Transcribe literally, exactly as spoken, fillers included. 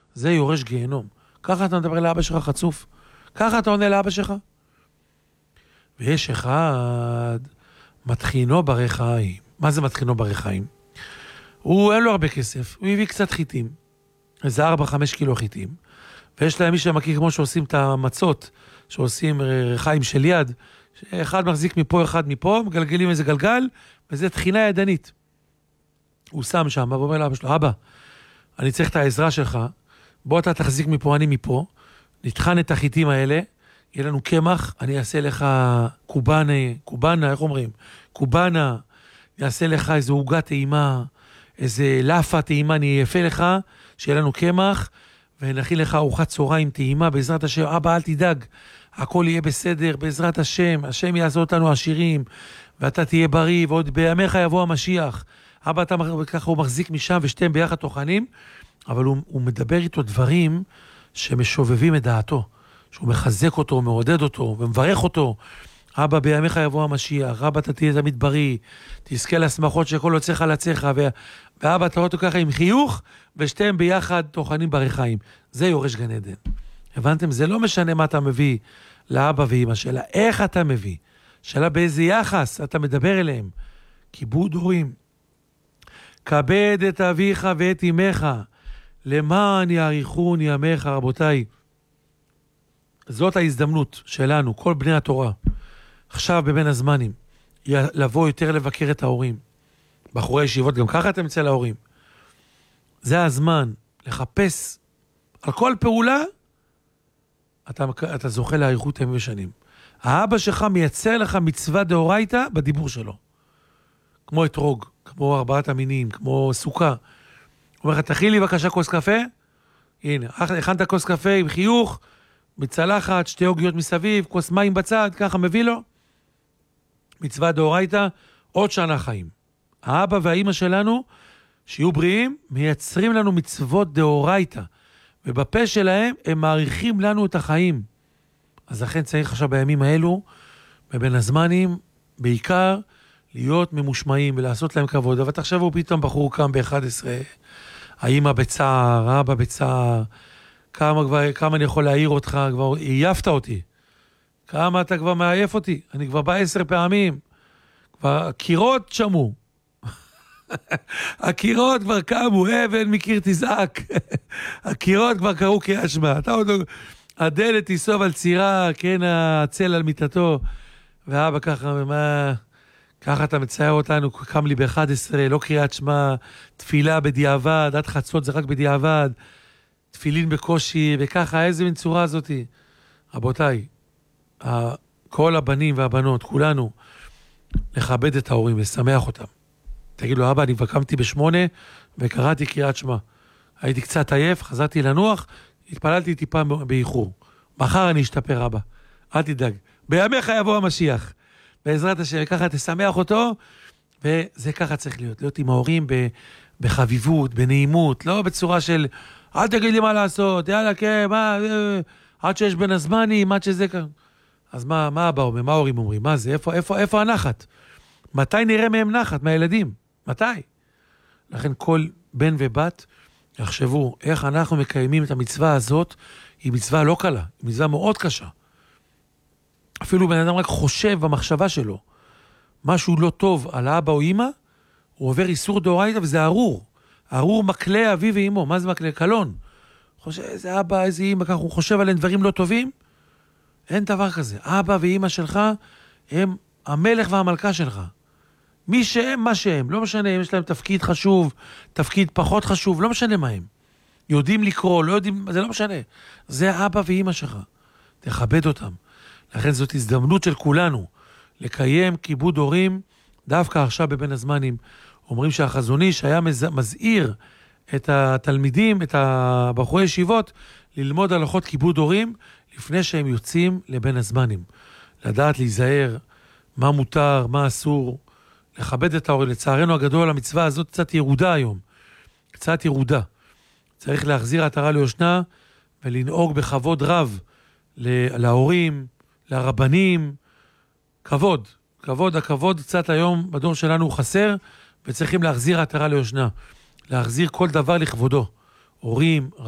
זה יורש גיהנום. ככה אתה מדבר לאבא שלך חצוף? ככה אתה עונה לאבא שלך? ויש אחד, מתחינו ברחיים. מה זה מתחינו ברחיים? הוא, אין לו הרבה כסף, הוא הביא קצת חיטים, איזה ארבע, חמש קילו חיטים, ויש להם מי שמכיר כמו שעושים את המצות, שעושים רחיים של יד, אחד מחזיק מפה, אחד מפה, מגלגלים איזה גלגל, וזה תחינה ידנית. הוא שם שם, ואומר לאבא שלו, אבא, אני צריך את העזרה שלך, בוא אתה תחזיק מפה, אני מפה, נטחן את החיטים האלה, יהיה לנו קמח, אני אעשה לך קובנה, קובנה, איך אומרים? קובנה, אני אעשה לך איזו עוגה טעימה, איזה לאפה טעימה, אני יפה לך, שיהיה לנו קמח, ונכין לך ארוחת צהריים טעימה, בעזרת השם, אבא אל תדאג, הכל יהיה בסדר, בעזרת השם, השם יעשה אותנו עשירים, ואתה תהיה בריא, ועוד בימיך יבוא המשיח. אבא, אתה ככה הוא מחזיק משם, ושתיהם ביחד טוחנים, אבל הוא, הוא מדבר איתו דברים שמשובבים את דעתו, שהוא מחזק אותו, מעודד אותו, ומברך אותו. אבא, בימיך יבוא המשיח, אבא, אתה תהיה תמיד בריא, תזכה לשמחות שכל יוצאך לצאך, ו... ואבא, אתה רואה אותו ככה עם חיוך, ושתיהם ביחד טוחנים ברחיים. זה יורש גן עדן. הבנתם? זה לא משנה מה אתה מביא לאבא ואמא, שאלה איך אתה מביא, שאלה באיזה יחס אתה מדבר אליהם. כיבוד הורים. כבד את אביך ואת אמך, למען יאריכון ימיך, רבותיי. זאת ההזדמנות שלנו, כל בני התורה, עכשיו בבין הזמנים, לבוא יותר לבקר את ההורים. בחורי ישיבות, גם ככה אתם אצל ההורים. זה הזמן לחפש על כל פעולה, אתה, אתה זוכה לאריכות ימים ושנים. האבא שלך מייצר לך מצווה דאורייתא בדיבור שלו. כמו אתרוג, כמו ארבעת המינים, כמו סוכה. הוא אומר לך, תכין לי בבקשה כוס קפה, הנה, הכנת כוס קפה עם חיוך, מצלחת, שתי עוגיות מסביב, כוס מים בצד, ככה מביא לו. מצווה דאורייתא, עוד שנה חיים. האבא והאמא שלנו, שיהיו בריאים, מייצרים לנו מצוות דאורייתא. ובפה שלהם הם מעריכים לנו את החיים. אז לכן צריך עכשיו בימים האלו, בבין הזמנים, בעיקר, להיות ממושמעים ולעשות להם כבוד. אבל תחשבו פתאום בחור קם ב-אחת עשרה, האמא בצער, האבא בצער, כמה, כבר, כמה אני יכול להעיר אותך, כבר עייפת אותי. כמה אתה כבר מעייף אותי? אני כבר בא עשר פעמים. כבר הקירות שמו. הקירות כבר קמו, אבן מקיר תזעק. הקירות כבר קראו קריאת שמע. אתה עוד לא... הדלת תיסוב על צירה, כן, הצל על מיטתו. ואבא ככה, מה... ככה אתה מצייר אותנו, קם לי ב-אחת עשרה, לא קריאת שמע, תפילה בדיעבד, עד חצות זה רק בדיעבד, תפילין בקושי, וככה, איזה מין צורה הזאת. רבותיי, כל הבנים והבנות, כולנו, לכבד את ההורים, לשמח אותם. תגיד לו, אבא, אני קמתי בשמונה, וקראתי קריאת שמע. הייתי קצת עייף, חזרתי לנוח, התפללתי טיפה באיחור. מחר אני אשתפר, אבא. אל תדאג. בימיך יבוא המשיח. בעזרת השם, ככה תשמח אותו, וזה ככה צריך להיות. להיות עם ההורים בחביבות, בנעימות, לא בצורה של, אל תגיד לי מה לעשות, יאללה, כן, מה, עד שיש בין הזמנים, עד שזה כאן. אז מה, מה הבא אומר, מה ההורים אומרים? מה זה? איפה, איפה, איפה הנחת? מתי נראה מהם נחת, מהילדים? מתי? לכן כל בן ובת יחשבו איך אנחנו מקיימים את המצווה הזאת, היא מצווה לא קלה, היא מצווה מאוד קשה. אפילו בן אדם רק חושב במחשבה שלו, משהו לא טוב על האבא או אמא, הוא עובר איסור דאורייתא וזה ארור. ארור מקלה אבי ואמו. מה זה מקלה? קלון. חושב, איזה אבא, איזה אמא, ככה הוא חושב עליהם דברים לא טובים? אין דבר כזה. אבא ואמא שלך הם המלך והמלכה שלך. מי שהם, מה שהם. לא משנה אם יש להם תפקיד חשוב, תפקיד פחות חשוב, לא משנה מה הם. יודעים לקרוא, לא יודעים, זה לא משנה. זה אבא ואמא שלך. תכבד אותם. לכן זאת הזדמנות של כולנו לקיים כיבוד הורים דווקא עכשיו בבין הזמנים. אומרים שהחזון איש היה מזהיר את התלמידים, את הבחורי ישיבות, ללמוד הלכות כיבוד הורים לפני שהם יוצאים לבין הזמנים. לדעת להיזהר מה מותר, מה אסור, לכבד את ההורים. לצערנו הגדול, המצווה הזאת קצת ירודה היום. קצת ירודה. צריך להחזיר עטרה ליושנה ולנהוג בכבוד רב להורים, לרבנים, כבוד, כבוד, הכבוד קצת היום בדור שלנו הוא חסר, וצריכים להחזיר עטרה ליושנה, להחזיר כל דבר לכבודו, הורים,